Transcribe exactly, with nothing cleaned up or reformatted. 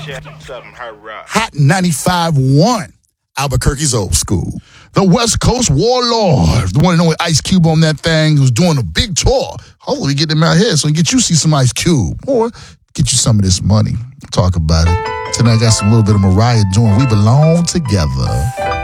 Hot ninety-five point one, Albuquerque's old school. The West Coast Warlord, the one and only Ice Cube on that thing, who's doing a big tour. Hopefully get him out here so we can get you to see some Ice Cube or get you some of this money. Talk about it. Tonight I got some little bit of Mariah doing We Belong Together.